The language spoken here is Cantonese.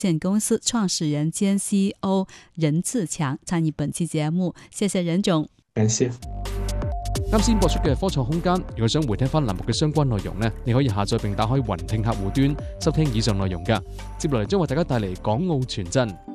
限公司創始人兼 CEO 任志強參與本期節目，謝謝任總。 感謝。 啱先播出嘅科創空間，如果想回聽翻欄目嘅相關內容呢，你可以下載並打開雲聽客戶端收聽以上內容㗎。接落嚟將為大家帶嚟港澳傳真。